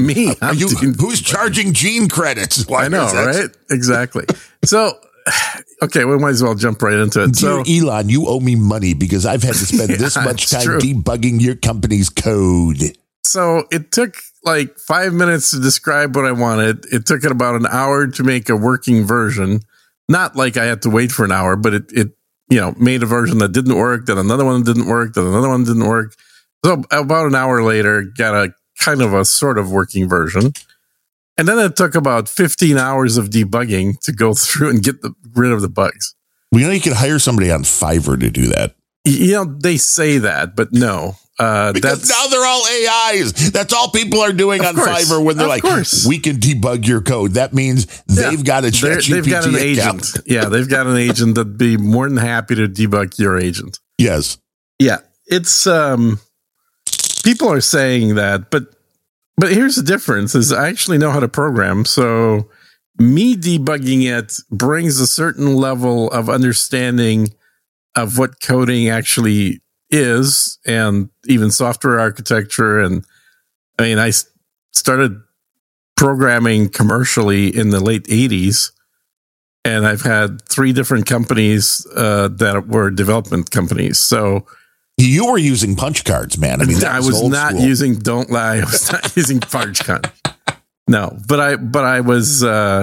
Me. Who's charging Gene credits? I know, right? Exactly. So, okay, we might as well jump right into it. Dear Elon, you owe me money because I've had to spend this much time debugging your company's code. So it took like 5 minutes to describe what I wanted. It took it about an hour to make a working version. Not like I had to wait for an hour, but it made a version that didn't work, then another one didn't work, then another one didn't work. So about an hour later, got a kind of a sort of working version. And then it took about 15 hours of debugging to go through and get rid of the bugs. Well, you could hire somebody on Fiverr to do that. They say that, but no. Because now they're all AIs. That's all people are doing on Fiverr when they're like, we can debug your code. That means they've got a ChatGPT They've got an agent. Yeah, they've got an agent that'd be more than happy to debug your agent. Yes. Yeah. It's people are saying that, but here's the difference is I actually know how to program. So me debugging it brings a certain level of understanding of what coding actually is, and even software architecture. And I mean, I started programming commercially in the late 80s, and I've had 3 different companies that were development companies. So you were using punch cards, man. I mean, I was not using. Don't lie. I was not using punch cards. No, but I was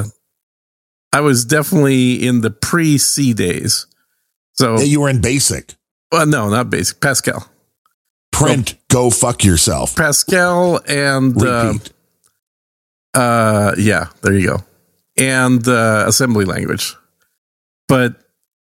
definitely in the pre-C days. So you were in BASIC. Well, no, not BASIC. Pascal. Print. Go fuck yourself. Pascal and repeat. Yeah, there you go. And assembly language. But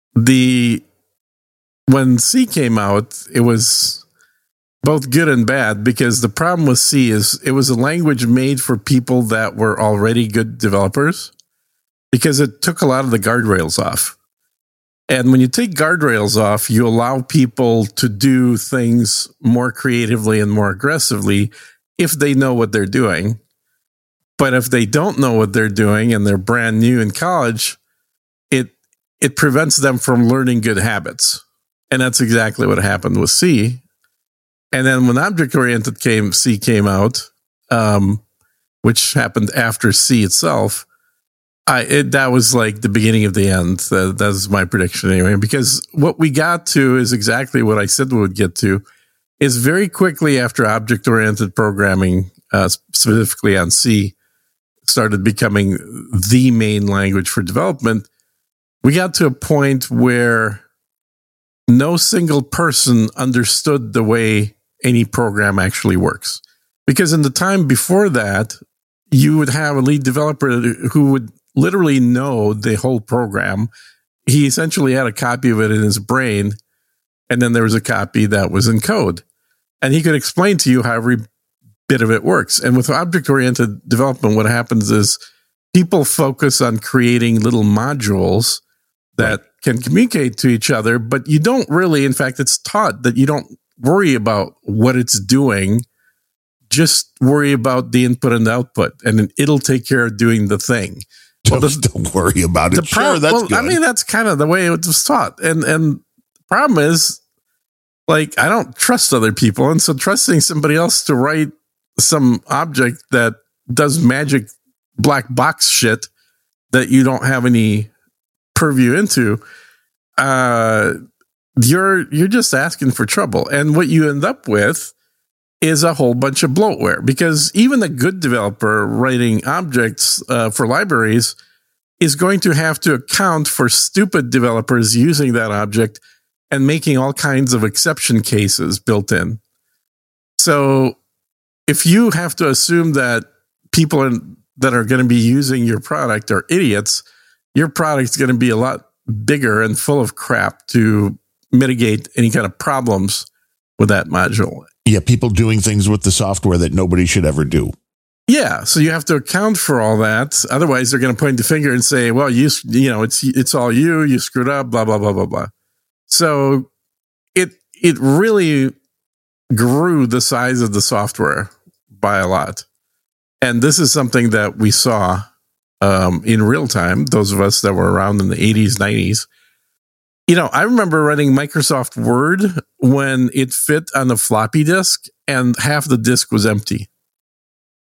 when C came out, it was both good and bad, because the problem with C is it was a language made for people that were already good developers, because it took a lot of the guardrails off. And when you take guardrails off, you allow people to do things more creatively and more aggressively if they know what they're doing. But if they don't know what they're doing and they're brand new in college, it prevents them from learning good habits. And that's exactly what happened with C. And then when object-oriented C came out, which happened after C itself, that was like the beginning of the end. That's my prediction anyway, because what we got to is exactly what I said we would get to, is very quickly after object-oriented programming, specifically on C, started becoming the main language for development, we got to a point where no single person understood the way any program actually works. Because in the time before that, you would have a lead developer who would literally know the whole program. He essentially had a copy of it in his brain, and then there was a copy that was in code. And he could explain to you how every bit of it works. And with object-oriented development, what happens is people focus on creating little modules that can communicate to each other, but you don't really, in fact, it's taught that you don't worry about what it's doing. Just worry about the input and the output, and then it'll take care of doing the thing. Don't worry about it. Sure, that's good. I mean, that's kind of the way it was taught. And the problem is, like, I don't trust other people. And so trusting somebody else to write some object that does magic black box shit that you don't have any purview into, you're just asking for trouble. And what you end up with is a whole bunch of bloatware, because even a good developer writing objects for libraries is going to have to account for stupid developers using that object and making all kinds of exception cases built in. So if you have to assume that people that are going to be using your product are idiots, your product's going to be a lot bigger and full of crap to mitigate any kind of problems with that module. Yeah, people doing things with the software that nobody should ever do. Yeah, so you have to account for all that. Otherwise, they're going to point the finger and say, "Well, you know, it's all you. You screwed up." Blah blah blah blah blah. So it really grew the size of the software by a lot, and this is something that we saw in real time. Those of us that were around in the 80s, 90s. You know, I remember running Microsoft Word when it fit on a floppy disk and half the disk was empty.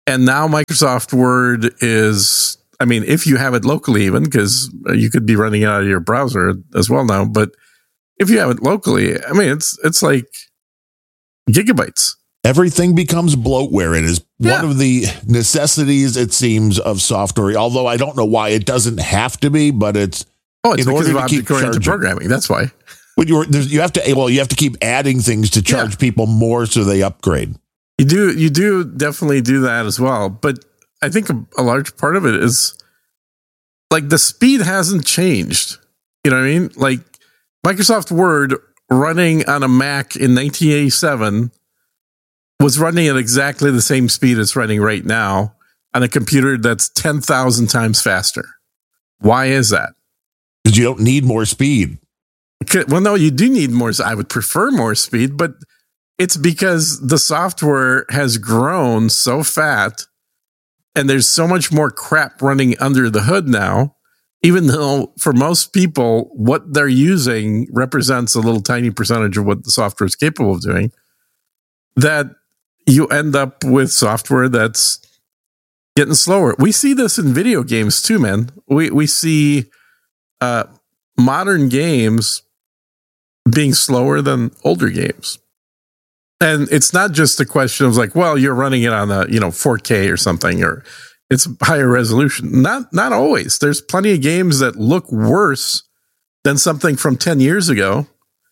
And now Microsoft Word is, I mean, if you have it locally even, because you could be running it out of your browser as well now, but if you have it locally, I mean, it's like gigabytes. Everything becomes bloatware. It is one of the necessities, it seems, of software, although I don't know why it doesn't have to be, but it's in order to keep object-oriented programming. That's why. But you have to keep adding things to charge people more so they upgrade. You do definitely do that as well. But I think a large part of it is like the speed hasn't changed. You know what I mean? Like Microsoft Word running on a Mac in 1987 was running at exactly the same speed it's running right now on a computer that's 10,000 times faster. Why is that? Because you don't need more speed. Well, no, you do need more. I would prefer more speed, but it's because the software has grown so fat and there's so much more crap running under the hood now, even though for most people, what they're using represents a little tiny percentage of what the software is capable of doing, that you end up with software that's getting slower. We see this in video games too, man. We see modern games being slower than older games. And it's not just a question of like, well, you're running it on a 4K or something, or it's higher resolution. Not always. There's plenty of games that look worse than something from 10 years ago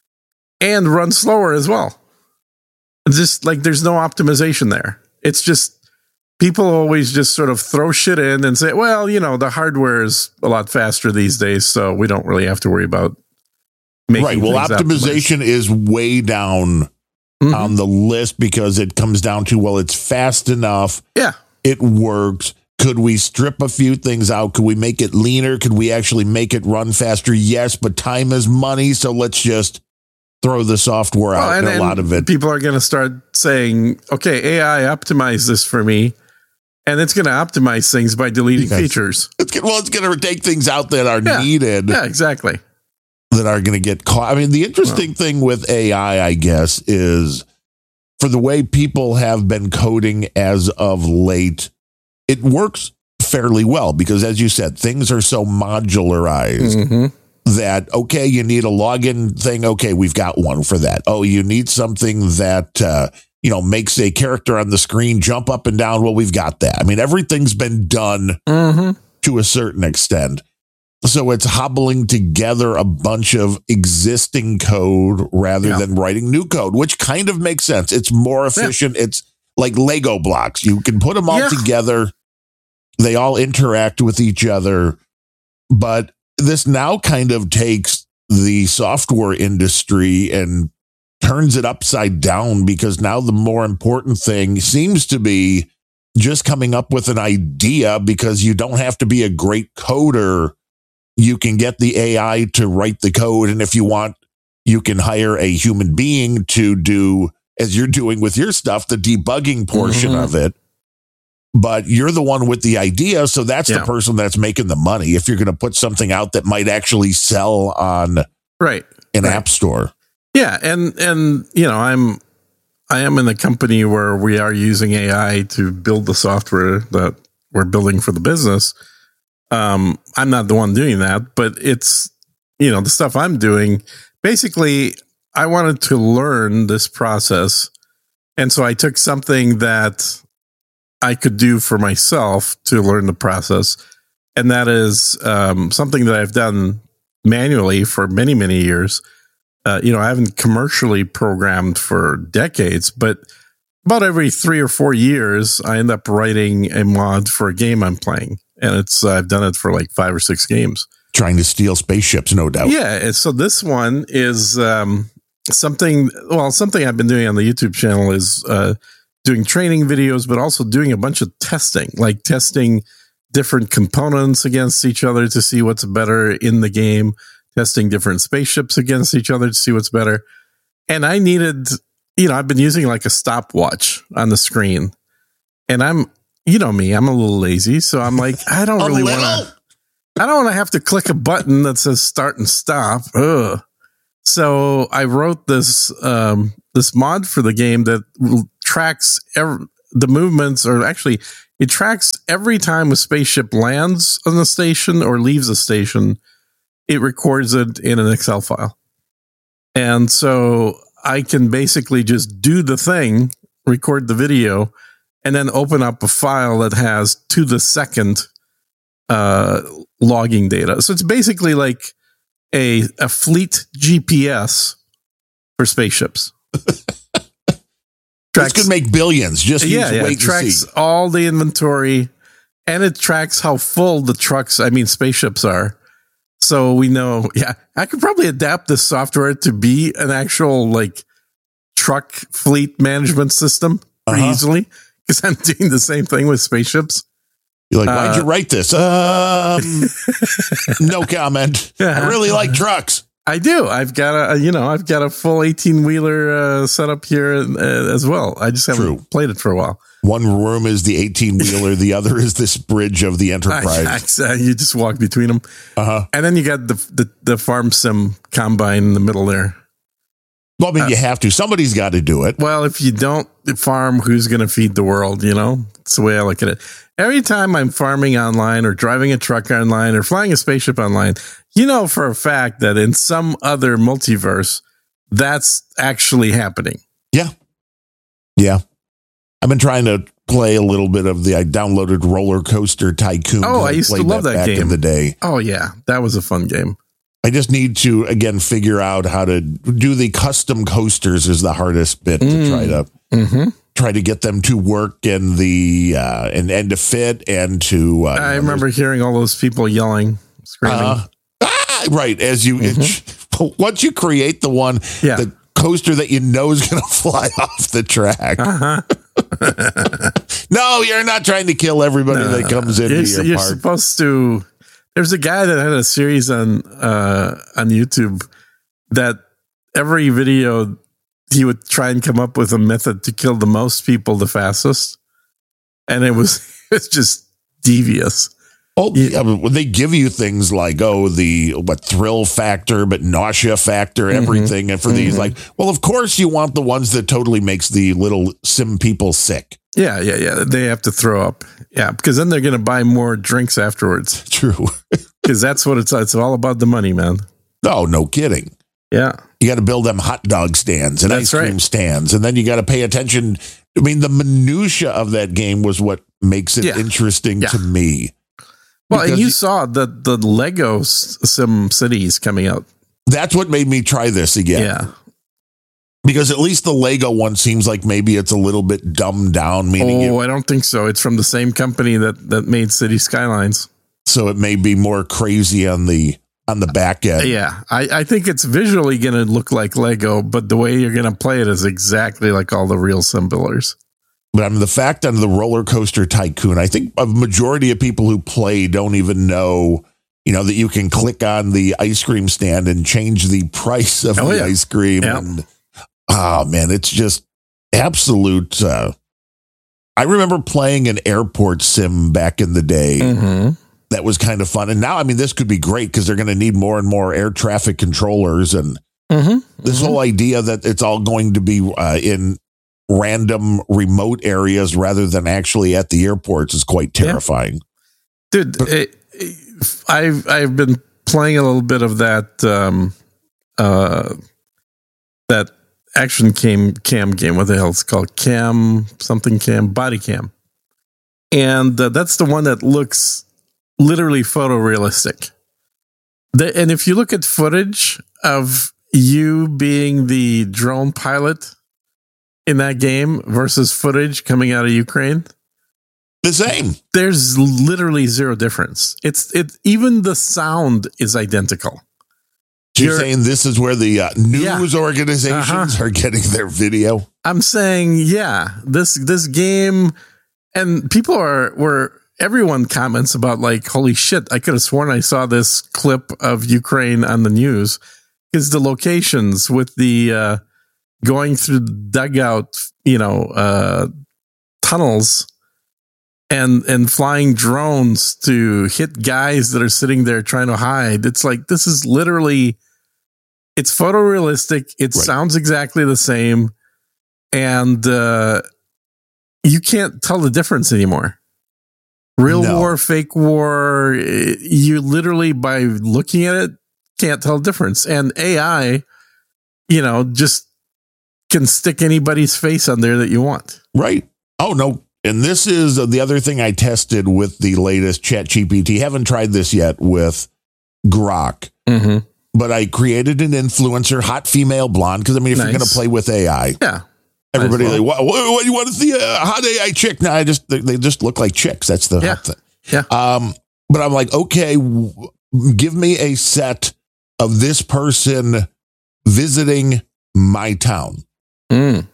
and run slower as well. It's just like there's no optimization there. It's just people always just sort of throw shit in and say, well, the hardware is a lot faster these days, so we don't really have to worry about making right. Well, optimization is way down on the list because it comes down to, well, it's fast enough. Yeah. It works. Could we strip a few things out? Could we make it leaner? Could we actually make it run faster? Yes, but time is money, so let's just throw the software out. And a lot of it. People are going to start saying, okay, AI, optimize this for me. And it's going to optimize things by deleting features. It's going to take things out that are needed. Yeah, exactly. That are going to get caught. I mean, the interesting thing with AI, I guess, is for the way people have been coding as of late, it works fairly well because, as you said, things are so modularized that, okay, you need a login thing. Okay, we've got one for that. Oh, you need something that, makes a character on the screen jump up and down. Well, we've got that. I mean, everything's been done to a certain extent. So it's hobbling together a bunch of existing code rather than writing new code, which kind of makes sense. It's more efficient. It's like Lego blocks. You can put them all together. They all interact with each other. But this now kind of takes the software industry and turns it upside down because now the more important thing seems to be just coming up with an idea because you don't have to be a great coder. You can get the AI to write the code. And if you want, you can hire a human being to do, as you're doing with your stuff, the debugging portion of it. But you're the one with the idea. So that's the person that's making the money. If you're going to put something out that might actually sell on an app store. Yeah. And I am in a company where we are using AI to build the software that we're building for the business. I'm not the one doing that, but it's, the stuff I'm doing. Basically, I wanted to learn this process. And so I took something that I could do for myself to learn the process. And that is something that I've done manually for many, many years. I haven't commercially programmed for decades, but about every 3 or 4 years, I end up writing a mod for a game I'm playing. And I've done it for like 5 or 6 games. Trying to steal spaceships, no doubt. Yeah. So this one is something I've been doing on the YouTube channel is doing training videos, but also doing a bunch of testing, like testing different components against each other to see what's better in the game, testing different spaceships against each other to see what's better. And I needed, I've been using like a stopwatch on the screen. And I'm a little lazy. So I'm like, I don't really want to have to click a button that says start and stop. Ugh. So I wrote this mod for the game that tracks the movements, or actually it tracks every time a spaceship lands on the station or leaves a station. It records it in an Excel file. And so I can basically just do the thing, record the video, and then open up a file that has to the second logging data. So it's basically like a fleet GPS for spaceships. This could make billions. Just it tracks all the inventory, and it tracks how full the spaceships are. So we know, I could probably adapt this software to be an actual like truck fleet management system pretty easily, because I'm doing the same thing with spaceships. You're like, why'd you write this? No comment. I really like trucks. I do. I've got a full 18-wheeler set up here as well. I just haven't played it for a while. One room is the 18-wheeler. The other is this bridge of the Enterprise. You just walk between them. And then you got the farm sim combine in the middle there. Well, I mean, you have to. Somebody's got to do it. Well, if you don't farm, who's going to feed the world? It's the way I look at it. Every time I'm farming online or driving a truck online or flying a spaceship online, for a fact that in some other multiverse, that's actually happening. Yeah. Yeah. I've been trying to play a little bit of I downloaded Roller Coaster Tycoon. Oh, I used to love that game in the day. Oh, yeah. That was a fun game. I just need to, again, figure out how to do the custom coasters is the hardest bit to try to get them to work and and to fit and to. I remember hearing all those people yelling, screaming. Right. As you, once you create the coaster that is going to fly off the track. No, you're not trying to kill everybody that comes into your You're park. Supposed to. There's a guy that had a series on YouTube that every video he would try and come up with a method to kill the most people the fastest, and it's just devious. Oh, yeah, when they give you things like the thrill factor, but nausea factor, everything, and for these, of course you want the ones that totally makes the little sim people sick. Yeah. They have to throw up. Yeah, because then they're going to buy more drinks afterwards. True. Because that's what it's all about, the money, man. No kidding. Yeah. You got to build them hot dog stands and ice cream stands. And then you got to pay attention. I mean, the minutia of that game was what makes it interesting to me. Well, and you saw the Lego Sim Cities coming out. That's what made me try this again. Yeah. Because at least the Lego one seems like maybe it's a little bit dumbed down. Meaning I don't think so. It's from the same company that made City Skylines. So it may be more crazy on the back end. Yeah. I think it's visually going to look like Lego, but the way you're going to play it is exactly like all the real sim builders. But the fact on the Roller Coaster Tycoon, I think a majority of people who play don't even know, that you can click on the ice cream stand and change the price of the ice cream. Yeah. And man, it's just absolute. I remember playing an airport sim back in the day. That was kind of fun. And now, this could be great because they're going to need more and more air traffic controllers. And this whole idea that it's all going to be in random remote areas rather than actually at the airports is quite terrifying. Dude, I've been playing a little bit of that that action cam game. What the hell it's called? Body cam. And that's the one that looks literally photorealistic. And if you look at footage of you being the drone pilot in that game versus footage coming out of Ukraine, the same. There's literally zero difference. It's even the sound is identical. You're saying this is where the news organizations are getting their video? I'm saying, this game, and people everyone comments about like, holy shit, I could have sworn I saw this clip of Ukraine on the news, because the locations with the going through the dugout, tunnels and flying drones to hit guys that are sitting there trying to hide. It's like, this is literally, it's photorealistic. It sounds exactly the same. And you can't tell the difference anymore. Real war, fake war, you literally, by looking at it, can't tell the difference. And AI, just can stick anybody's face on there that you want. Right. Oh, no. And this is the other thing I tested with the latest ChatGPT. Haven't tried this yet with Grok. Mm-hmm. But I created an influencer, hot female blonde, because, if you're going to play with AI. Yeah. Everybody like, what you want to see a hot AI chick? No, they just look like chicks. That's the hot thing. Yeah. But I'm like, okay, give me a set of this person visiting my town. Mm.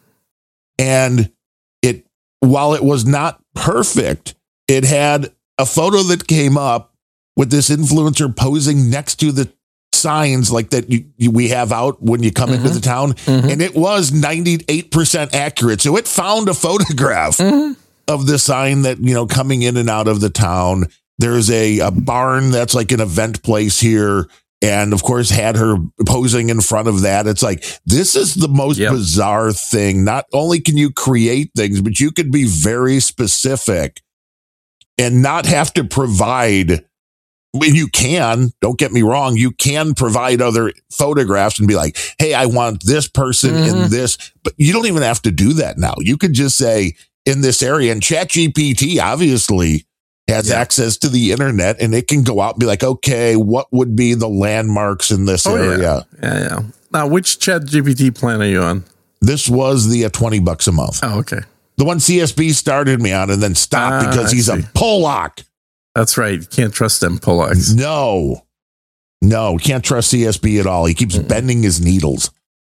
And while it was not perfect, it had a photo that came up with this influencer posing next to the signs like that we have out when you come into the town. Mm-hmm. And it was 98% accurate. So it found a photograph of the sign that, coming in and out of the town. There's a barn that's like an event place here. And of course, had her posing in front of that. It's like, this is the most bizarre thing. Not only can you create things, but you could be very specific and not have to provide. When you can, don't get me wrong, you can provide other photographs and be like, hey, I want this person in this. But you don't even have to do that now. You could just say in this area, and ChatGPT obviously has access to the internet, and it can go out and be like, okay, what would be the landmarks in this area? Yeah. Now, which ChatGPT plan are you on? This was the $20 a month. Oh, okay. The one CSB started me on and then stopped because he's a Polak. That's right. You can't trust them Polacks. No, can't trust CSB at all. He keeps bending his needles.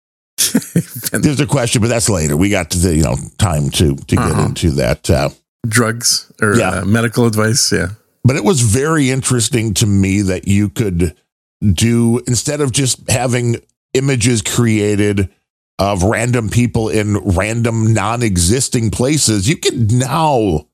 There's a question, but that's later. We got to the time to get into that. Drugs or medical advice. Yeah. But it was very interesting to me that you could do, instead of just having images created of random people in random non-existing places, you could now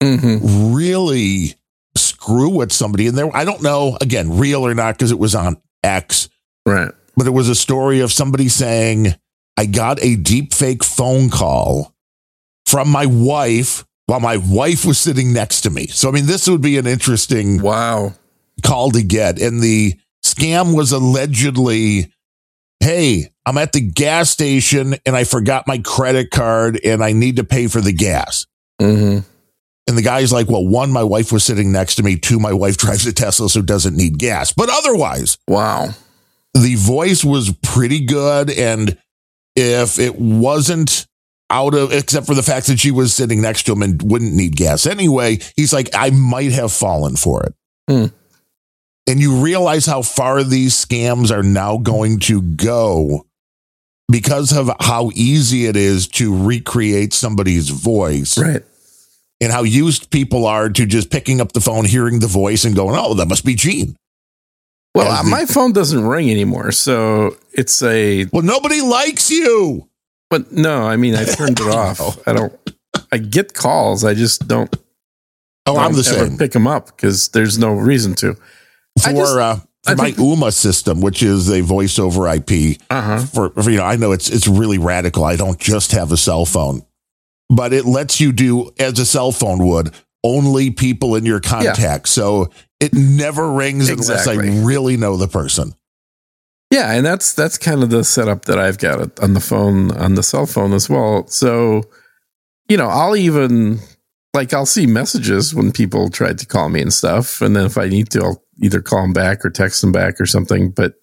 really screw with somebody in there. I don't know, again, real or not, because it was on X. Right. But it was a story of somebody saying, I got a deep fake phone call from my wife while my wife was sitting next to me. So, this would be an interesting call to get. And the scam was allegedly, hey, I'm at the gas station and I forgot my credit card and I need to pay for the gas. Mm-hmm. And the guy's like, well, 1, my wife was sitting next to me. 2, my wife drives a Tesla, so doesn't need gas. But otherwise, the voice was pretty good. And if it wasn't except for the fact that she was sitting next to him and wouldn't need gas anyway, he's like, I might have fallen for it. And you realize how far these scams are now going to go because of how easy it is to recreate somebody's voice. Right. And how used people are to just picking up the phone, hearing the voice and going, oh, that must be Gene. Well, my phone doesn't ring anymore. So it's well, nobody likes you. But no, I turned it off. I get calls. I just don't. Oh, I'm the same. Pick them up because there's no reason to. For my UMA system, which is a voice over IP, for I know it's really radical. I don't just have a cell phone, but it lets you do, as a cell phone would, only people in your contacts. So it never rings unless I really know the person. Yeah, and that's kind of the setup that I've got on the phone, on the cell phone as well. So, I'll even, I'll see messages when people try to call me and stuff. And then if I need to, I'll either call them back or text them back or something. But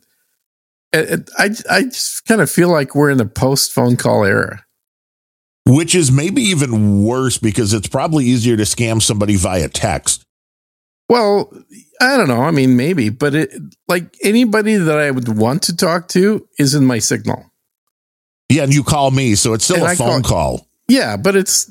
I just kind of feel like we're in the post-phone call era. Which is maybe even worse because it's probably easier to scam somebody via text. Well, I don't know. Maybe, but anybody that I would want to talk to is in my Signal. Yeah, and you call me, so it's still a phone call. Yeah, but it's,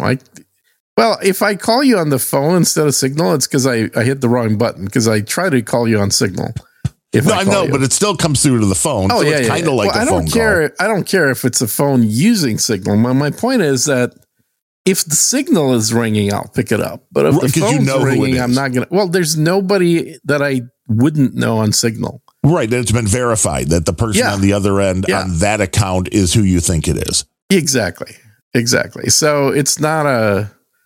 if I call you on the phone instead of Signal, it's because I hit the wrong button because I try to call you on Signal. I know, but it still comes through to the phone. Oh, so it's kind of like a phone call. I don't care if it's a phone using Signal. My point is that if the signal is ringing, I'll pick it up. But if the phone's ringing, I'm not going to. Well, there's nobody that I wouldn't know on Signal. Right. That it's been verified that the person on the other end on that account is who you think it is. Exactly. So it's not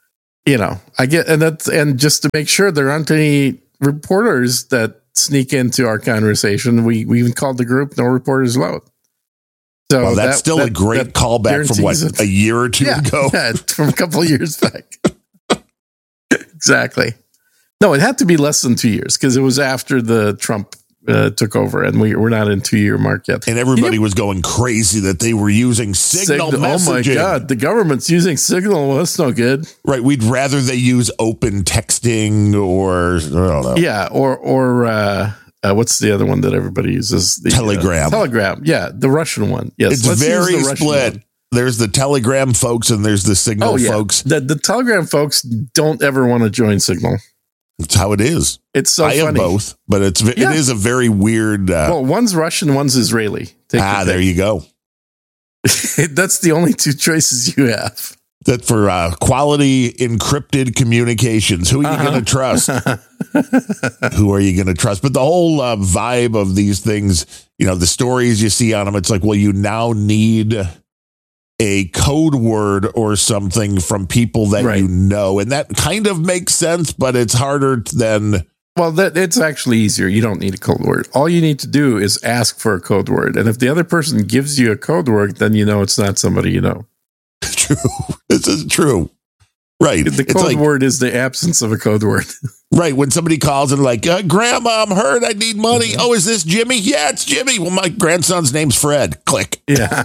I get, and just to make sure there aren't any reporters that sneak into our conversation, we even called the group "No Reporters Allowed." So well, that's still a great callback from what, a year or two ago? Yeah, from a couple of years back. Exactly. No, it had to be less than 2 years because it was after the Trump took over, and we're not in 2-year mark yet. And everybody was going crazy that they were using Signal messaging. Oh my God, the government's using Signal. Well, that's no good. Right. We'd rather they use open texting or, I don't know. Yeah. Or what's the other one that everybody uses? The Telegram. Telegram. Yeah. The Russian one. Yes. It's very split. There's the Telegram folks and there's the Signal folks. The Telegram folks don't ever want to join Signal. That's how it is. It's so funny. I have both, but it is a very weird. Well, one's Russian, one's Israeli. There you go. That's the only two choices you have. That for quality encrypted communications, who are you going to trust? Who are you going to trust? But the whole vibe of these things, the stories you see on them, it's like, well, you now need a code word or something from people that you know. And that kind of makes sense, but it's harder than... Well, it's actually easier. You don't need a code word. All you need to do is ask for a code word. And if the other person gives you a code word, then you know it's not somebody you know. True. This is true. Right. The code word is the absence of a code word. Right. When somebody calls and like, Grandma, I'm hurt. I need money. Oh, is this Jimmy? Yeah, it's Jimmy. Well, my grandson's name's Fred. Click. Yeah.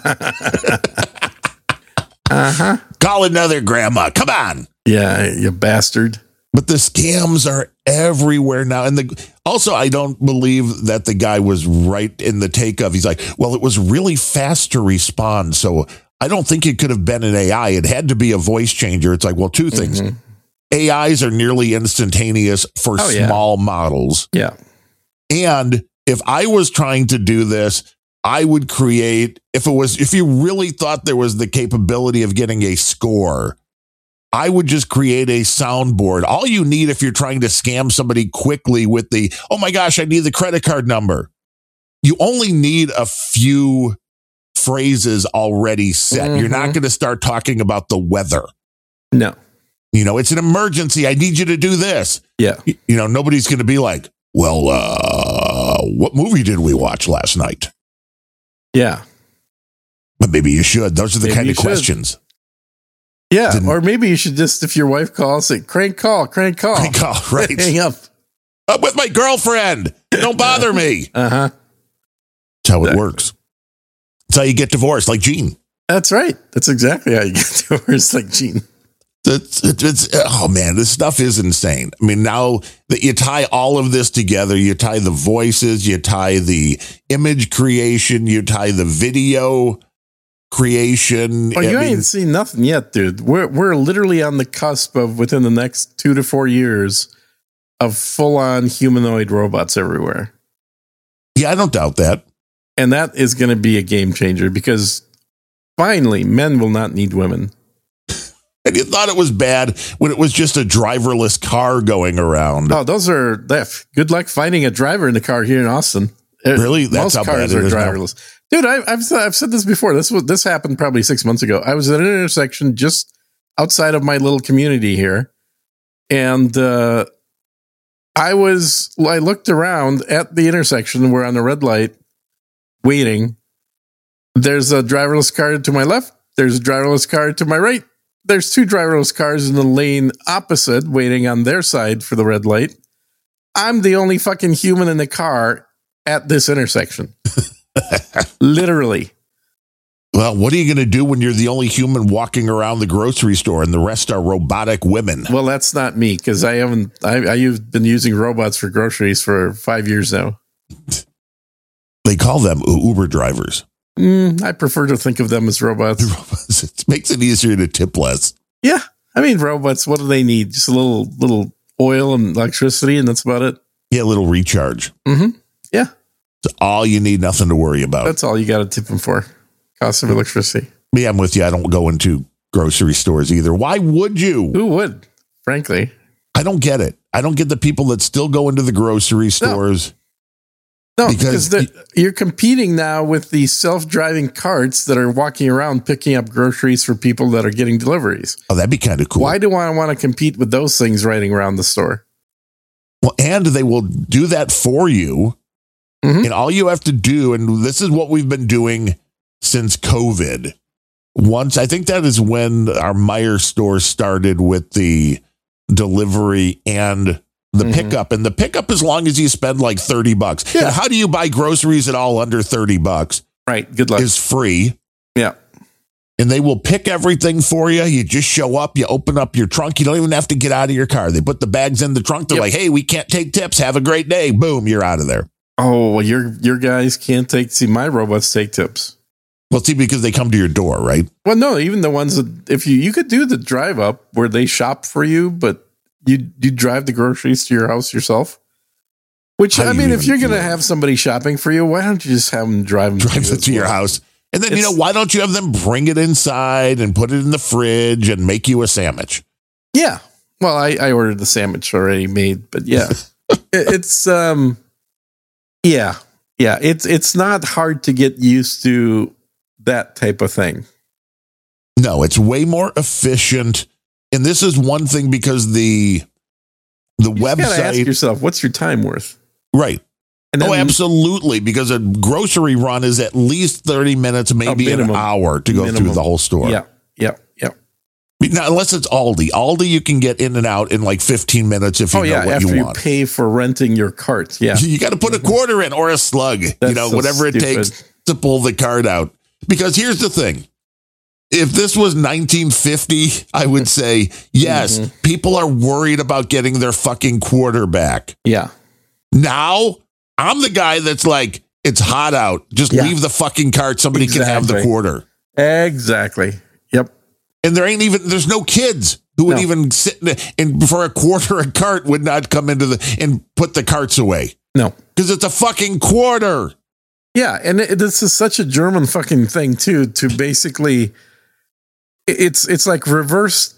Call another grandma. Come on. Yeah, you bastard. But the scams are everywhere now. And also, I don't believe that the guy was right in the take of, he's like, well, it was really fast to respond. So I don't think it could have been an AI. It had to be a voice changer. It's like, well, two things. AIs are nearly instantaneous for small models. Yeah. And if I was trying to do this, I would create, if you really thought there was the capability of getting a score, I would just create a soundboard. All you need if you're trying to scam somebody quickly with the, oh my gosh, I need the credit card number. You only need a few phrases already set. You're not going to start talking about the weather. No. It's an emergency. I need you to do this. Yeah. Nobody's going to be like, well, what movie did we watch last night? Yeah. But maybe you should. Those are the kind of questions. Yeah. Or maybe you should just, if your wife calls, say, crank call. Crank call, right. Hang up. I'm with my girlfriend. Don't bother me. That's how it works. That's how you get divorced, like Gene. That's right. That's exactly how you get divorced, like Gene. Oh man, this stuff is insane. I mean, now that you tie all of this together, you tie the voices, you tie the image creation, you tie the video creation. Oh, you ain't seen nothing yet, dude. We're literally on the cusp of, within the next 2 to 4 years, of full-on humanoid robots everywhere. Yeah, I don't doubt that. And that is going to be a game changer because finally, men will not need women. And you thought it was bad when it was just a driverless car going around. Oh, good luck finding a driver in the car here in Austin. Really? That's most cars are driverless. Dude, I've said this before. This happened probably 6 months ago. I was at an intersection just outside of my little community here. And I looked around at the intersection. We're on the red light waiting. There's a driverless car to my left. There's a driverless car to my right. There's 2 driverless cars in the lane opposite waiting on their side for the red light. I'm the only fucking human in the car at this intersection. Literally. Well, what are you going to do when you're the only human walking around the grocery store and the rest are robotic women? Well, that's not me because I've been using robots for groceries for 5 years now. They call them Uber drivers. I prefer to think of them as robots. It makes it easier to tip less. Yeah. I mean, robots, what do they need? Just a little oil and electricity, and that's about it. Yeah, a little recharge. Yeah. It's all you need, nothing to worry about. That's all you got to tip them for. Cost of electricity. Yeah, I'm with you. I don't go into grocery stores either. Why would you? Who would? Frankly. I don't get it. I don't get the people that still go into the grocery stores. No, because you're competing now with these self-driving carts that are walking around picking up groceries for people that are getting deliveries. Oh, that'd be kind of cool. Why do I want to compete with those things riding around the store? Well, and they will do that for you. Mm-hmm. And all you have to do, and this is what we've been doing since COVID. I think that is when our Meijer store started with the delivery and the pickup, and the pickup as long as you spend like $30. Yeah. And how do you buy groceries at all under $30? Right. Good luck. Is free. Yeah. And they will pick everything for you. You just show up, you open up your trunk. You don't even have to get out of your car. They put the bags in the trunk. They're like, hey, we can't take tips. Have a great day. Boom. You're out of there. Oh, well, your guys can't my robots take tips. Well, see, because they come to your door, right? Well, no, even the ones that if you could do the drive up where they shop for you, but you drive the groceries to your house yourself. Which, I mean, if you're going to have somebody shopping for you, why don't you just have them drive it to your house? And then, why don't you have them bring it inside and put it in the fridge and make you a sandwich? Yeah. Well, I ordered the sandwich already made, but yeah. It's, it's not hard to get used to that type of thing. No, it's way more efficient. And this is one thing because the website. You gotta ask yourself, what's your time worth? Right. And then, absolutely. Because a grocery run is at least 30 minutes, maybe an hour to go through the whole store. Yeah. Now, unless it's Aldi. Aldi, you can get in and out in like 15 minutes if you know what after you want. You pay for renting your cart. Yeah. You got to put a quarter in or a slug, whatever it takes to pull the cart out. Because here's the thing. If this was 1950, I would say, yes, people are worried about getting their fucking quarter back. Yeah. Now, I'm the guy that's like, it's hot out. Just leave the fucking cart. Somebody can have the quarter. Exactly. Yep. And there's no kids who would even sit and for a quarter a cart would not come into and put the carts away. No. Because it's a fucking quarter. Yeah. And this is such a German fucking thing too, to basically... It's like reverse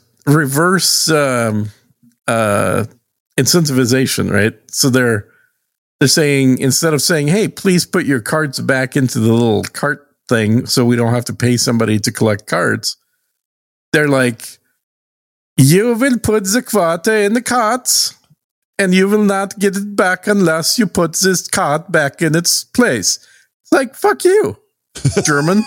incentivization, right? So they're saying, instead of saying, hey, please put your cards back into the little cart thing so we don't have to pay somebody to collect cards, they're like, you will put the quarter in the carts and you will not get it back unless you put this cart back in its place. It's like, fuck you, German.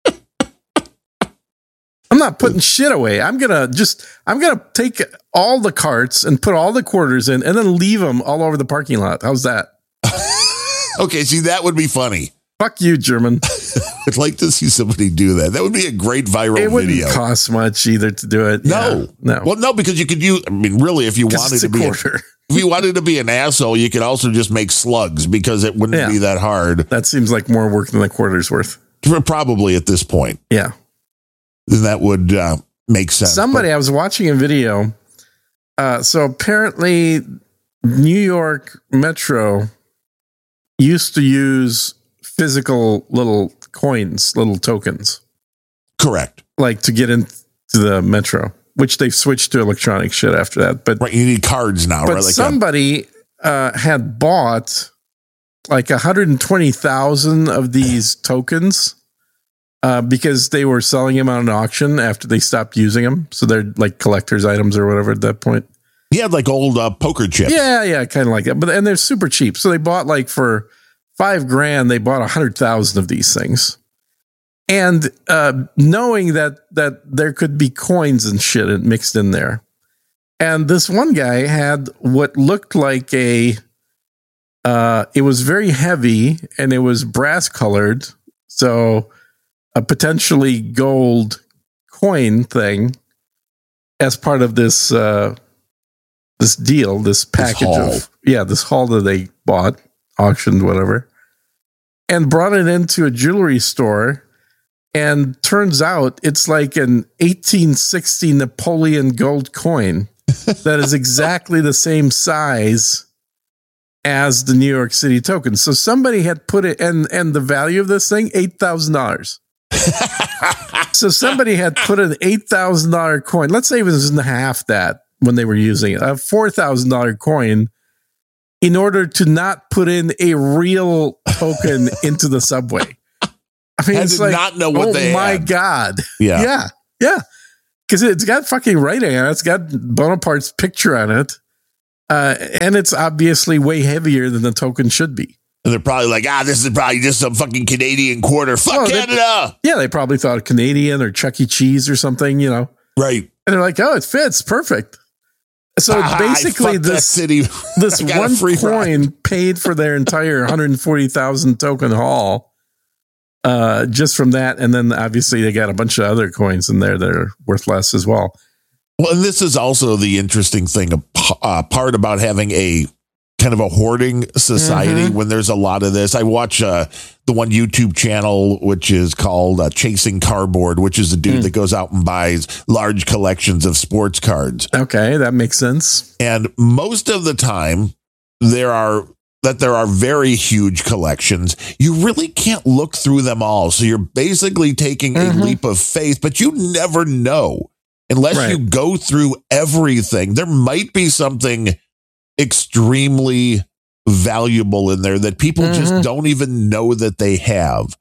I'm not putting shit away. I'm going to take all the carts and put all the quarters in and then leave them all over the parking lot. How's that? Okay. See, that would be funny. Fuck you, German. I'd like to see somebody do that. That would be a great viral video. It wouldn't cost much either to do it. No. Well, no, because you could use, really, if you wanted to be an asshole, you could also just make slugs because it wouldn't be that hard. That seems like more work than a quarter's worth. Probably at this point. Yeah. Then that would make sense. I was watching a video. So apparently New York Metro used to use physical little coins, little tokens. Correct. Like to get into the Metro, which they've switched to electronic shit after that. But right, you need cards now. But right? somebody had bought like 120,000 of these tokens. Because they were selling them on an auction after they stopped using them. So they're like collector's items or whatever at that point. He had like old poker chips. Yeah, kind of like that. And they're super cheap. So they bought like for $5,000, they bought 100,000 of these things. And knowing that there could be coins and shit mixed in there. And this one guy had what looked like it was very heavy and it was brass colored. So a potentially gold coin thing as part of this deal, this package this haul that they bought, auctioned, whatever, and brought it into a jewelry store. And turns out it's like an 1860 Napoleon gold coin that is exactly the same size as the New York City token. So somebody had put it, and the value of this thing, $8,000. So somebody had put an $8,000 coin. Let's say it was in half that when they were using it, a $4,000 coin in order to not put in a real token into the subway. I mean, it's like, not know what they my had. God. Yeah. Yeah. Because it's got fucking writing on it. It's got Bonaparte's picture on it. And it's obviously way heavier than the token should be. And they're probably like, this is probably just some fucking Canadian quarter. Fuck Canada. They probably thought Canadian or Chuck E. Cheese or something, Right. And they're like, it fits. Perfect. So basically this one coin paid for their entire 140,000 token haul just from that. And then obviously they got a bunch of other coins in there that are worth less as well. Well, and this is also the interesting thing, part about having a kind of a hoarding society when there's a lot of this. I watch the one YouTube channel, which is called Chasing Cardboard, which is a dude that goes out and buys large collections of sports cards. Okay, that makes sense. And most of the time, there are very huge collections. You really can't look through them all. So you're basically taking a leap of faith, but you never know unless you go through everything. There might be something extremely valuable in there that people just don't even know that they have.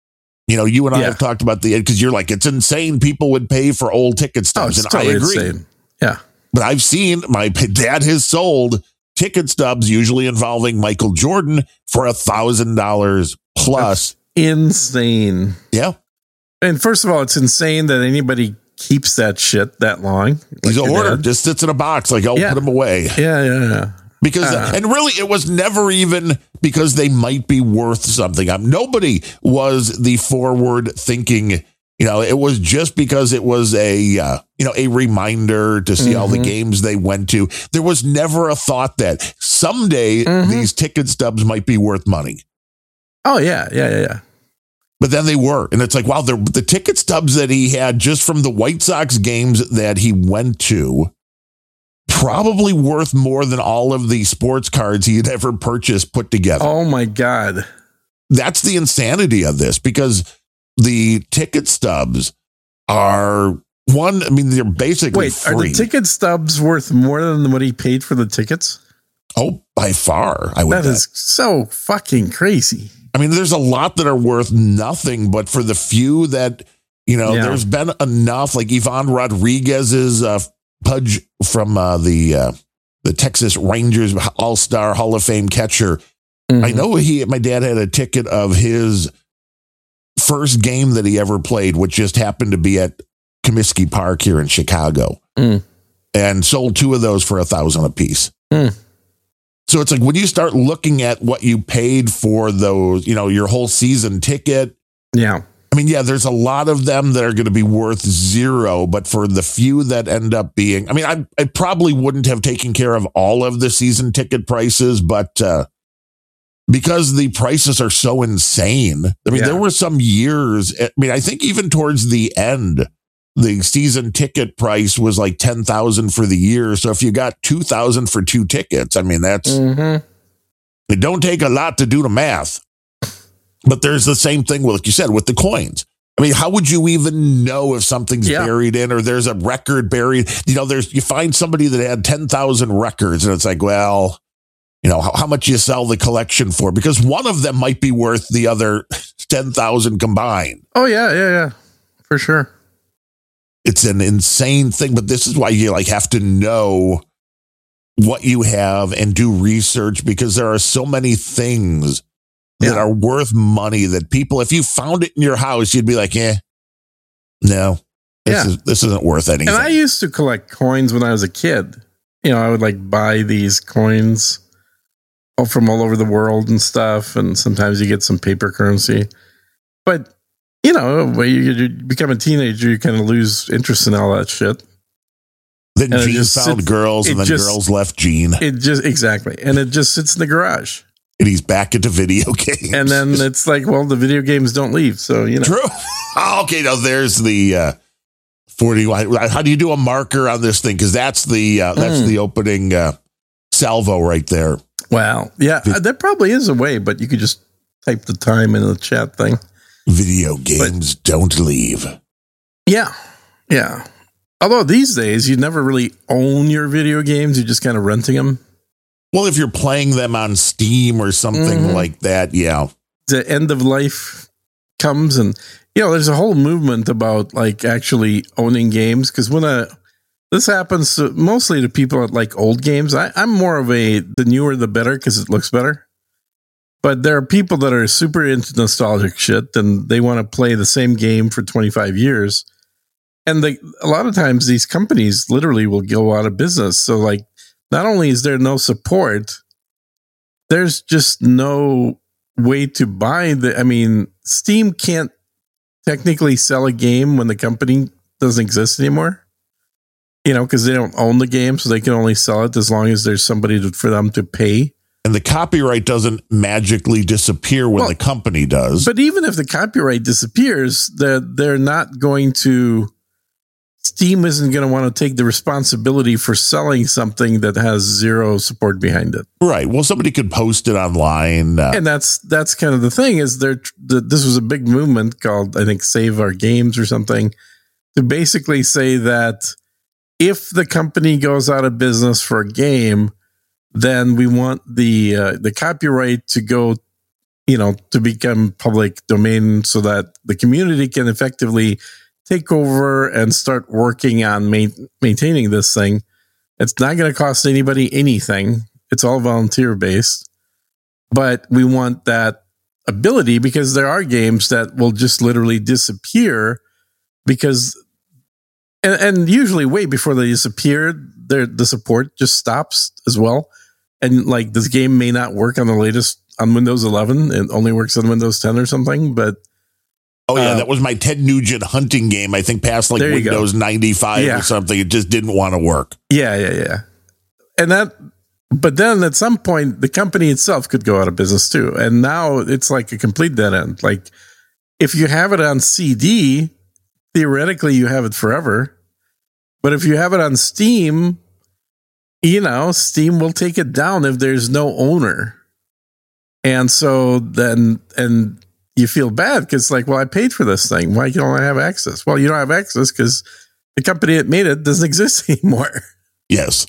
You and I have talked about because you're like, it's insane people would pay for old ticket stubs. And totally I agree. Insane. Yeah. But I've seen, my dad has sold ticket stubs, usually involving Michael Jordan, for $1,000 plus. That's insane. Yeah. And first of all, it's insane that anybody keeps that shit that long. He's a hoarder, just sits in a box, like, put him away. Yeah. Because, and really, it was never even because they might be worth something. Nobody was the forward thinking, it was just because it was a reminder to see all the games they went to. There was never a thought that someday these ticket stubs might be worth money. Oh, yeah. But then they were. And it's like, wow, the ticket stubs that he had just from the White Sox games that he went to, probably worth more than all of the sports cards he had ever purchased put together. Oh, my God. That's the insanity of this, because the ticket stubs are they're basically free. Are the ticket stubs worth more than what he paid for the tickets? Oh, by far. That is so fucking crazy. There's a lot that are worth nothing, but for the few that, there's been enough, like Ivan Rodriguez's Pudge from the Texas Rangers All-Star Hall of Fame catcher. I know my dad had a ticket of his first game that he ever played, which just happened to be at Comiskey Park here in Chicago, and sold 2 of those for $1,000 a piece. So it's like, when you start looking at what you paid for those, your whole season ticket. Yeah. There's a lot of them that are going to be worth zero, but for the few that end up being, I probably wouldn't have taken care of all of the season ticket prices, but because the prices are so insane. There were some years, I think even towards the end, the season ticket price was like $10,000 for the year. So if you got $2,000 for 2 tickets, that's, it don't take a lot to do the math. But there's the same thing, like you said, with the coins. How would you even know if something's buried in, or there's a record buried? You find somebody that had 10,000 records, and it's like, well, how much you sell the collection for? Because one of them might be worth the other 10,000 combined. Oh, yeah. For sure. It's an insane thing, but this is why you have to know what you have and do research, because there are so many things that are worth money that people, if you found it in your house, you'd be like, no, this isn't worth anything. And I used to collect coins when I was a kid. I would buy these coins from all over the world and stuff. And sometimes you get some paper currency, but when you become a teenager, you kind of lose interest in all that shit. Then Gene found girls, and then girls left Gene. Exactly. And it just sits in the garage. And he's back into video games. And then it's like, well, the video games don't leave. So, True. Okay, now there's the 40. How do you do a marker on this thing? Because that's the opening salvo right there. Wow. Yeah, there probably is a way, but you could just type the time in the chat thing. Video games don't leave. Yeah. Although these days, you never really own your video games. You're just kind of renting them. Well, if you're playing them on Steam or something like that, yeah. The end of life comes, and there's a whole movement about like actually owning games, because when this happens mostly to people that like old games. I'm more of the newer the better because it looks better. But there are people that are super into nostalgic shit, and they want to play the same game for 25 years. And a lot of times these companies literally will go out of business. So like, not only is there no support, there's just no way to buy Steam can't technically sell a game when the company doesn't exist anymore. Because they don't own the game, so they can only sell it as long as there's somebody for them to pay. And the copyright doesn't magically disappear when the company does. But even if the copyright disappears, they're not going to. Steam isn't going to want to take the responsibility for selling something that has zero support behind it. Right. Well, somebody could post it online. And that's kind of the thing is this was a big movement called, I think, Save Our Games or something, to basically say that if the company goes out of business for a game, then we want the copyright to go, to become public domain so that the community can effectively take over and start working on maintaining this thing. It's not going to cost anybody anything. It's all volunteer based, but we want that ability because there are games that will just literally disappear because, and usually way before they disappear, the support just stops as well. And like this game may not work on on Windows 11. It only works on Windows 10 or something, but oh yeah, that was my Ted Nugent hunting game. I think past like Windows 95 or something. It just didn't want to work. Yeah. But then at some point, the company itself could go out of business too. And now it's like a complete dead end. Like if you have it on CD, theoretically you have it forever. But if you have it on Steam, Steam will take it down if there's no owner. And so then, you feel bad because like, well, I paid for this thing. Why don't I have access? Well, you don't have access because the company that made it doesn't exist anymore. Yes.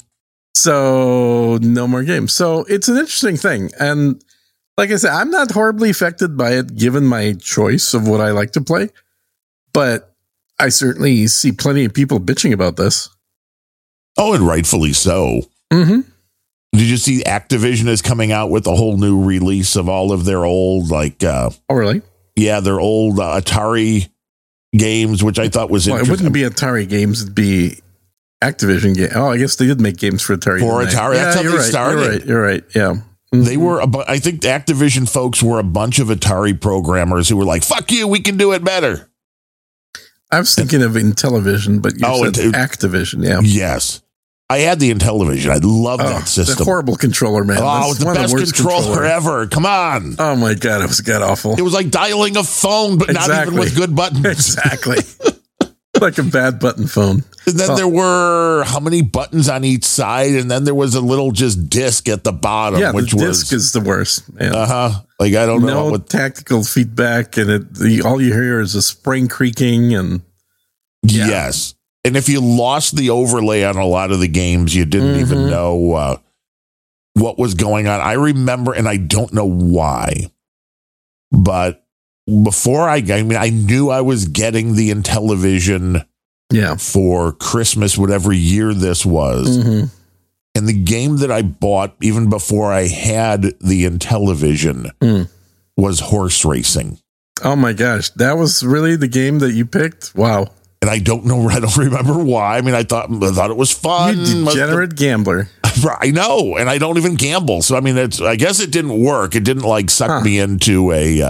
So no more games. So it's an interesting thing. And like I said, I'm not horribly affected by it given my choice of what I like to play. But I certainly see plenty of people bitching about this. Oh, and rightfully so. Mm-hmm. Did you see Activision is coming out with a whole new release of all of their old, oh, really? Yeah, their old Atari games, which I thought was interesting. It wouldn't be Atari games, it'd be Activision games. Oh, I guess they did make games for Atari. That's how they started. You're right. Yeah. Mm-hmm. They were, I think the Activision folks were a bunch of Atari programmers who were like, fuck you, we can do it better. I was thinking of Intellivision, but you said Activision, yeah. Yes. I had the Intellivision. I love that system. The horrible controller, man. Oh, it's the best controller ever. Come on. Oh, my God. It was god-awful. It was like dialing a phone, but not even with good buttons. Exactly. Like a bad button phone. And then there were how many buttons on each side? And then there was a little just disc at the bottom, which the disc is the worst. Like, I don't know. No tactical feedback, and all you hear is a spring creaking. And yes. And if you lost the overlay on a lot of the games, you didn't even know what was going on. I remember, and I don't know why, but before I knew I was getting the Intellivision for Christmas, whatever year this was. Mm-hmm. And the game that I bought even before I had the Intellivision was horse racing. Oh my gosh. That was really the game that you picked? Wow. And I don't remember why. I mean, I thought it was fun. You degenerate gambler. I know. And I don't even gamble. So, I mean, I guess it didn't work. It didn't like suck me into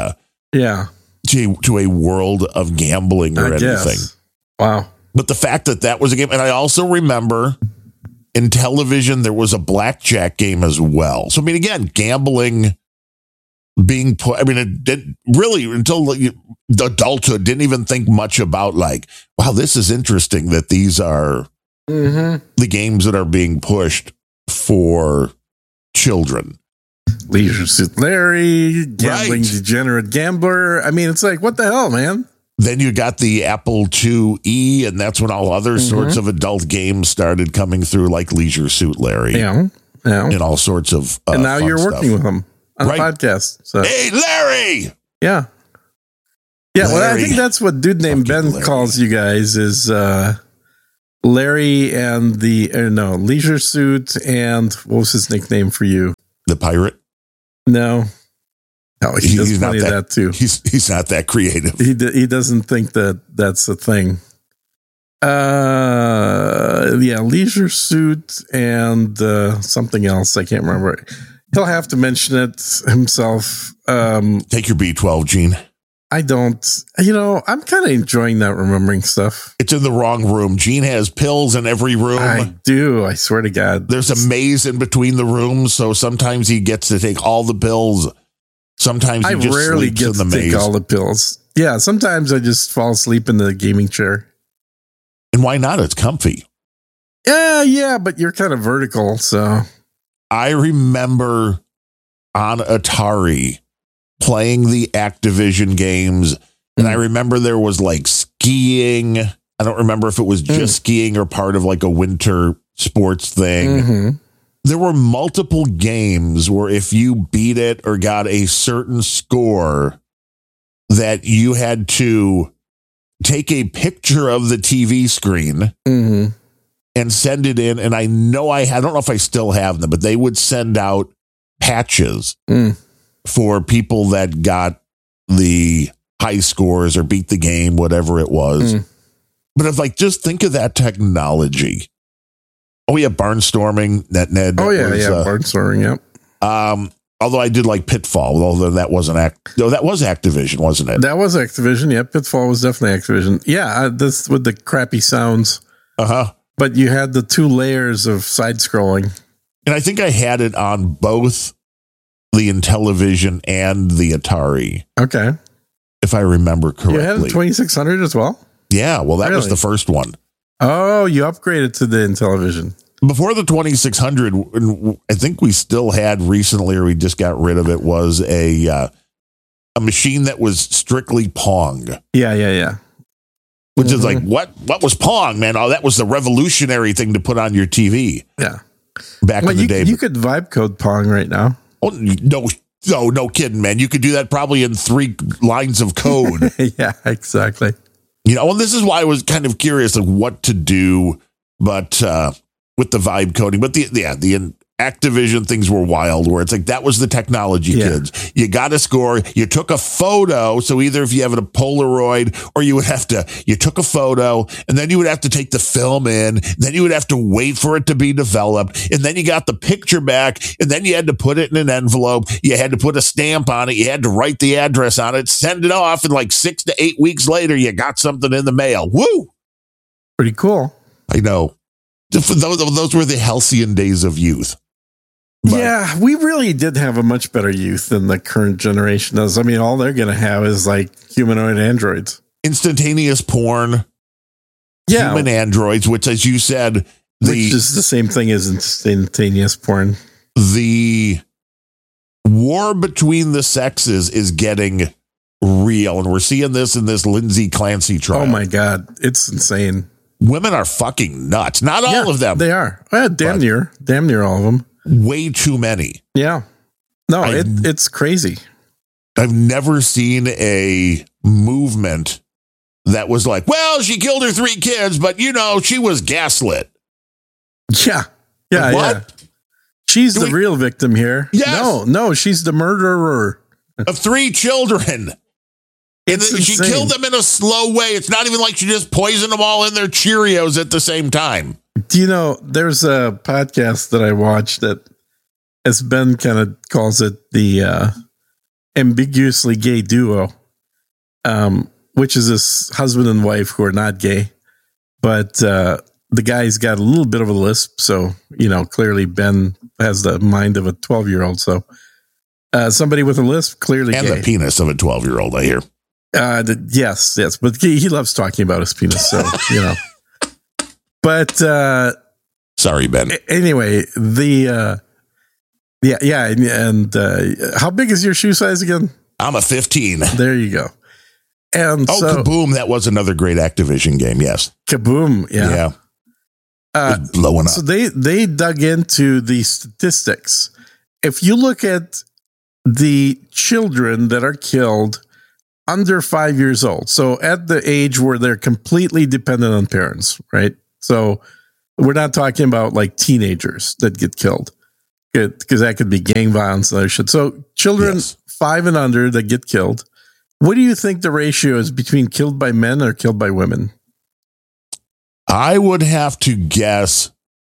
to a world of gambling or anything. Wow. But the fact that was a game. And I also remember in Intellivision, there was a blackjack game as well. So, I mean, again, gambling being put, I mean, it did really until the adulthood didn't even think much about like, wow, this is interesting that these are the games that are being pushed for children. Leisure Suit Larry, Gambling Degenerate Gambler. I mean, it's like, what the hell, man? Then you got the Apple IIe, and that's when all other sorts of adult games started coming through, like Leisure Suit Larry. Yeah. Yeah. and all sorts of and now fun you're stuff. working with him on a podcast. So Hey, Larry! yeah. Yeah, well, I Larry. think that's what dude named Fucking Ben Larry. calls you guys is Larry and Leisure Suit and what was his nickname for you? The pirate? No, he does He's not plenty of that too. He's not that creative. He doesn't think that that's a thing. Leisure Suit and something else. I can't remember. He'll have to mention it himself. Take your B12, Gene. I don't. I'm kind of enjoying not remembering stuff. It's in the wrong room. Gene has pills in every room. I do. I swear to God. There's a maze in between the rooms, so sometimes he gets to take all the pills. Sometimes he I just rarely sleeps get in the to take maze. all the pills. Yeah, sometimes I just fall asleep in the gaming chair. And why not? It's comfy. Yeah, but you're kind of vertical, so I remember on Atari playing the Activision games, and I remember there was like skiing. I don't remember if it was just skiing or part of like a winter sports thing. There were multiple games where if you beat it or got a certain score, that you had to take a picture of the TV screen and send it in. And I know I don't know if I still have them, but they would send out patches for people that got the high scores or beat the game, whatever it was. But if like, just think of that technology. Oh yeah, Barnstorming, Ned. Barnstorming, yep. Although I did like Pitfall, although that wasn't that was Activision, wasn't it? That was Activision. Yeah, Pitfall was definitely Activision. Yeah, this with the crappy sounds. But you had the 2 layers of side scrolling. And I think I had it on both the Intellivision and the Atari. Okay. If I remember correctly. You had a 2600 as well? Yeah, well, that was Really? the first one. Oh, you upgraded to the Intellivision. Before the 2600, I think we still had recently, or we just got rid of it, was a machine that was strictly Pong. Yeah. Which is like, what was Pong, man? Oh, that was the revolutionary thing to put on your TV. Yeah. Back in the day. You could vibe code Pong right now. Oh, no kidding, man. You could do that probably in 3 lines of code. Yeah, exactly. And this is why I was kind of curious, like what to do, but with the vibe coding. But the Activision things were wild, where it's like that was the technology, kids. You got a score, you took a photo. So either if you have a Polaroid, or you took a photo, and then you would have to take the film in, then you would have to wait for it to be developed, and then you got the picture back, and then you had to put it in an envelope, you had to put a stamp on it, you had to write the address on it, send it off, and like 6 to 8 weeks later, you got something in the mail. Woo! Pretty cool. I know. Those were the halcyon days of youth. But yeah, we really did have a much better youth than the current generation does. I mean, all they're going to have is like humanoid androids. Instantaneous porn. Yeah. Human androids, which, as you said, which is the same thing as instantaneous porn. The war between the sexes is getting real. And we're seeing this in this Lindsay Clancy trial. Oh, my God. It's insane. Women are fucking nuts. Not all of them. They are. Damn near all of them. Way too many. Yeah. No, it's crazy. I've never seen a movement that was like, well, she killed her 3 kids, but she was gaslit. Yeah. Yeah. Like, what? Yeah. She's the real victim here. Yes. No, she's the murderer of 3 children. And she killed them in a slow way. It's not even like she just poisoned them all in their Cheerios at the same time. Do you know, there's a podcast that I watched that, as Ben kind of calls it, the ambiguously gay duo, which is this husband and wife who are not gay. But the guy's got a little bit of a lisp. So, clearly Ben has the mind of a 12-year-old. So somebody with a lisp, clearly and gay. the penis of a 12-year-old, I hear. Yes. But he loves talking about his penis. So, But sorry, Ben. Anyway, and how big is your shoe size again? I'm a 15. There you go. And Kaboom! That was another great Activision game. Yes, Kaboom. Yeah. was blowing up. So they dug into the statistics. If you look at the children that are killed under 5 years old, so at the age where they're completely dependent on parents, right? So we're not talking about like teenagers that get killed, because that could be gang violence and other shit. So children 5 and under that get killed, what do you think the ratio is between killed by men or killed by women? I would have to guess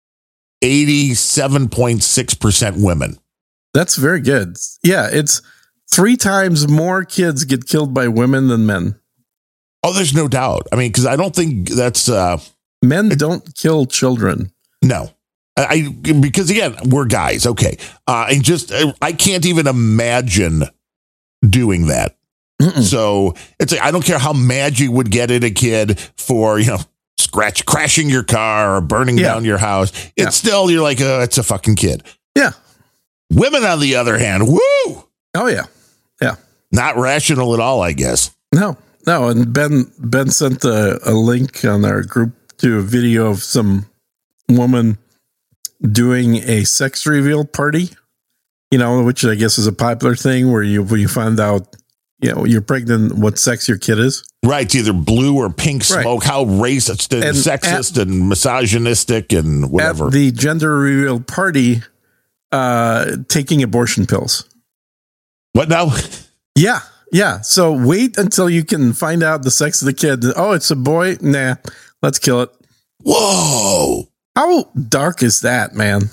87.6% women. That's very good. Yeah, it's 3 times more kids get killed by women than men. Oh, there's no doubt. I mean, because I don't think that's... Men don't kill children. No. Because again, we're guys. Okay. I can't even imagine doing that. Mm-mm. So it's like, I don't care how mad you would get at a kid for, crashing your car or burning down your house. It's still, you're like, it's a fucking kid. Yeah. Women, on the other hand, woo! Oh, yeah. Yeah. Not rational at all, I guess. No. And Ben sent a link on our group to a video of some woman doing a sex reveal party, which I guess is a popular thing where you find out, you're pregnant, what sex your kid is. Right. It's either blue or pink smoke. Right. How racist and sexist and misogynistic and whatever. At the gender reveal party, taking abortion pills. What now? Yeah. Yeah. So wait until you can find out the sex of the kid. Oh, it's a boy. Nah, let's kill it. Whoa. How dark is that, man?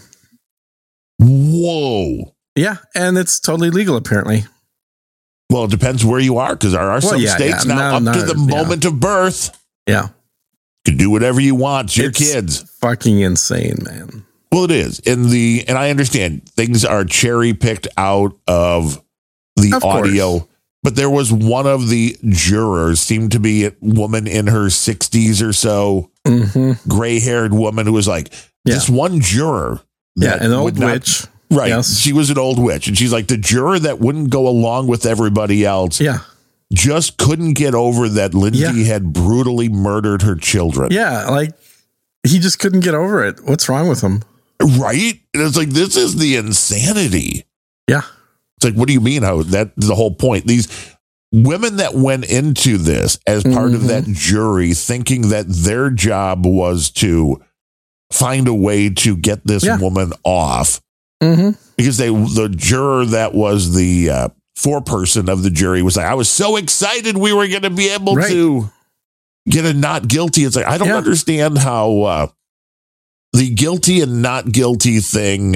Whoa. Yeah. And it's totally legal, apparently. Well, it depends where you are, because there are some states now up to the moment of birth. Yeah. You can do whatever you want. It's your kids. Fucking insane, man. Well, it is. And I understand things are cherry picked out of the audio. Course. But there was one of the jurors, seemed to be a woman in her 60s or so, gray-haired woman who was like, this one juror. An old witch. Right. Yes. She was an old witch. And she's like, the juror that wouldn't go along with everybody else just couldn't get over that Lindsay had brutally murdered her children. Yeah, like, he just couldn't get over it. What's wrong with him? Right? And it's like, this is the insanity. Yeah. It's like, what do you mean? How that's the whole point. These women that went into this as part of that jury, thinking that their job was to find a way to get this woman off, because the juror that was the foreperson of the jury was like, I was so excited we were going to be able to get a not guilty. It's like, I don't understand how the guilty and not guilty thing.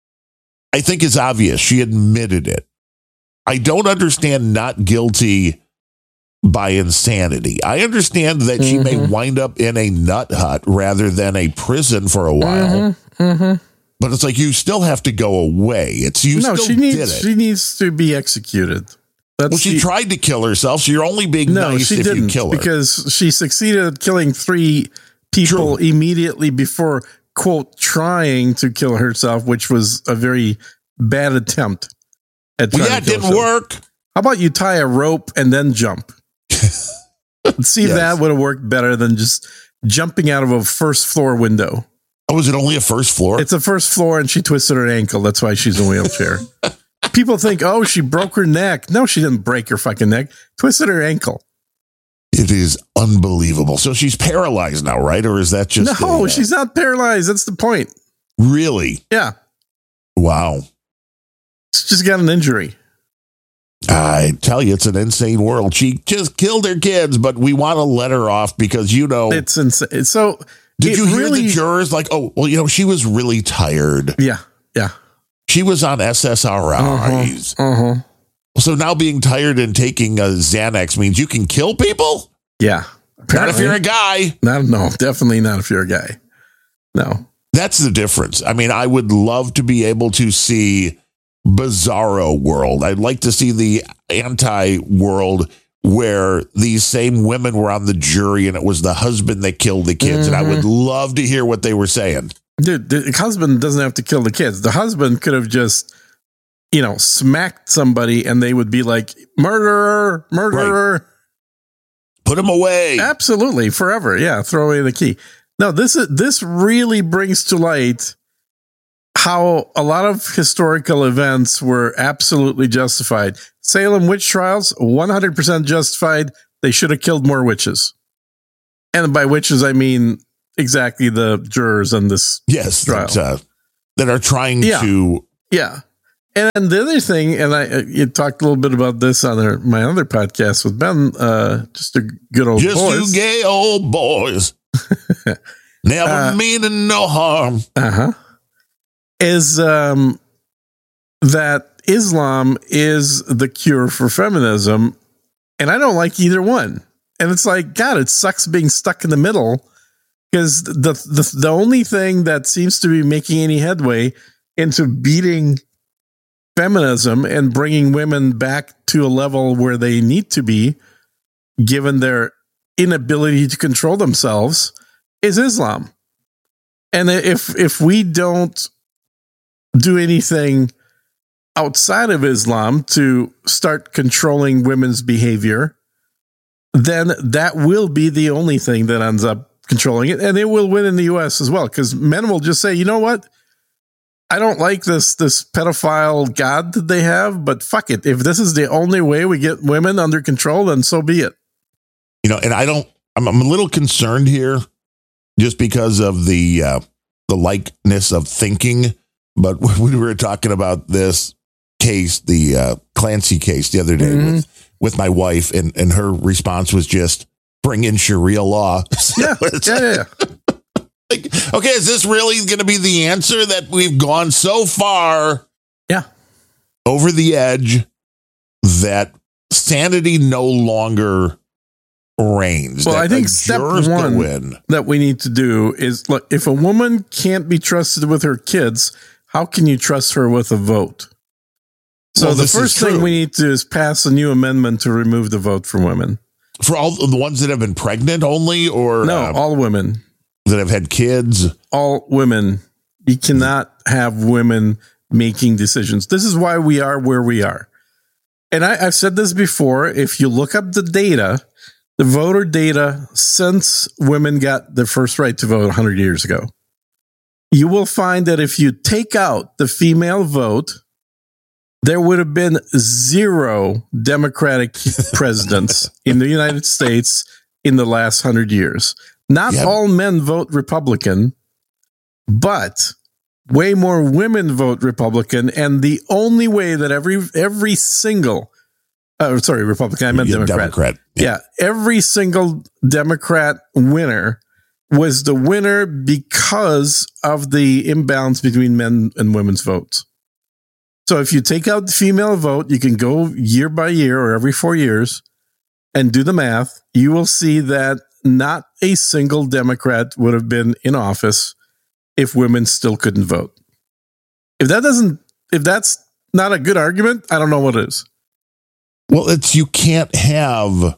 I think it's obvious. She admitted it. I don't understand not guilty by insanity. I understand that she may wind up in a nut hut rather than a prison for a while. But it's like, you still have to go away. She needs to be executed. She tried to kill herself, so you're only being nice if you kill her. Because she succeeded at killing 3 people immediately before, quote, trying to kill herself, which was a very bad attempt at trying to kill it didn't work. How about you tie a rope and then jump? See if that would have worked better than just jumping out of a first floor window. Oh, is it only a first floor? It's a first floor, and she twisted her ankle. That's why she's in a wheelchair. People think, oh, she broke her neck. No, she didn't break her fucking neck. Twisted her ankle. It is unbelievable. So she's paralyzed now, right? Or is that just... No, she's not paralyzed. That's the point. Really? Yeah. Wow. She's just got an injury. I tell you, it's an insane world. She just killed her kids, but we want to let her off because, It's insane. So... Did you hear the jurors like, oh, well, she was really tired. Yeah. Yeah. She was on SSRIs. So now being tired and taking a Xanax means you can kill people? Yeah. Apparently. Not if you're a guy. No, definitely not if you're a guy. No. That's the difference. I mean, I would love to be able to see Bizarro World. I'd like to see the anti-world where these same women were on the jury and it was the husband that killed the kids. And I would love to hear what they were saying. Dude, the husband doesn't have to kill the kids. The husband could have just, smacked somebody and they would be like, murderer. Right. Put him away. Absolutely. Forever. Yeah. Throw away the key. No, this really brings to light how a lot of historical events were absolutely justified. Salem witch trials, 100% justified. They should have killed more witches. And by witches, I mean exactly the jurors on this trial. That are trying to... Yeah. And then the other thing, and you talked a little bit about this on my other podcast with Ben, just a good old boys. Just you gay old boys. Never meaning no harm. Is that Islam is the cure for feminism, and I don't like either one. And it's like, God, it sucks being stuck in the middle, because the only thing that seems to be making any headway into beating feminism and bringing women back to a level where they need to be, given their inability to control themselves, is Islam. And if we don't do anything outside of Islam to start controlling women's behavior, then that will be the only thing that ends up controlling it. And it will win in the US as well, because men will just say, you know what? I don't like this pedophile god that they have, but fuck it. If this is the only way we get women under control, then so be it. And I'm a little concerned here just because of the likeness of thinking. But when we were talking about this case, the Clancy case the other day with my wife, and her response was just bring in Sharia law. Yeah. Like, okay, is this really going to be the answer, that we've gone so far over the edge that sanity no longer reigns? Well, I think step one that we need to do is, look, if a woman can't be trusted with her kids, how can you trust her with a vote? So the first thing we need to do is pass a new amendment to remove the vote from women. For all the ones that have been pregnant only, or no, all women that have had kids. All women. You cannot have women making decisions. This is why we are where we are. And I've said this before. If you look up the data, the voter data since women got their first right to vote 100 years ago, you will find that if you take out the female vote, there would have been 0 Democratic presidents in the United States in the last 100 years. Not all men vote Republican, but way more women vote Republican. And the only way that every single, Republican, I meant Democrat. Yeah. Every single Democrat winner was the winner because of the imbalance between men and women's votes. So if you take out the female vote, you can go year by year or every 4 years and do the math. You will see that not a single Democrat would have been in office if women still couldn't vote. If that's not a good argument, I don't know what is. Well, you can't have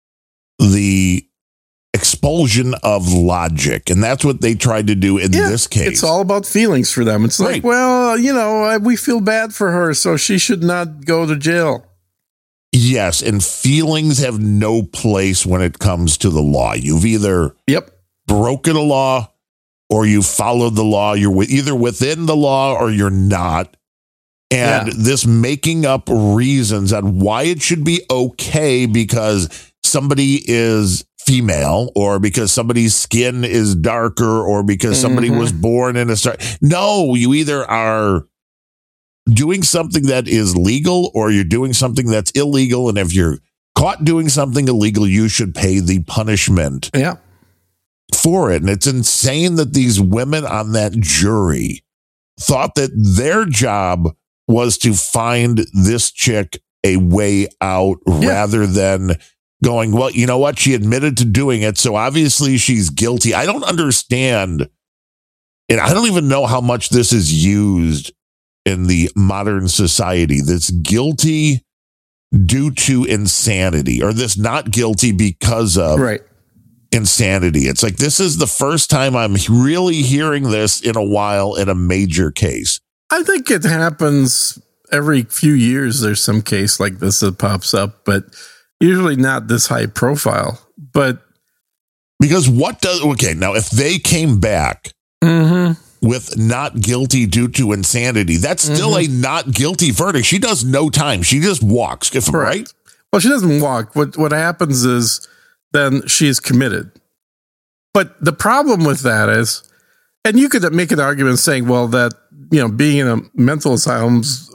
the expulsion of logic, and that's what they tried to do in this case. It's all about feelings for them. It's like, well, we feel bad for her, so she should not go to jail. Yes, and feelings have no place when it comes to the law. You've either broken a law or you followed the law. You're either within the law or you're not. And this making up reasons on why it should be okay because somebody is female or because somebody's skin is darker or because somebody was born in a certain... No, you either are doing something that is legal or you're doing something that's illegal. And if you're caught doing something illegal, you should pay the punishment for it. And it's insane that these women on that jury thought that their job was to find this chick a way out rather than going, well, you know what? She admitted to doing it, so obviously she's guilty. I don't understand. And I don't even know how much this is used in the modern society. That's guilty due to insanity, or this not guilty because of insanity. It's like, this is the first time I'm really hearing this in a while in a major case. I think it happens every few years. There's some case like this that pops up, but usually not this high profile. But Because now if they came back with not guilty due to insanity, that's still a not guilty verdict. She does no time. She just walks, right? Well, she doesn't walk. What happens is then she's committed. But the problem with that is, and you could make an argument saying, well, that, being in a mental asylum's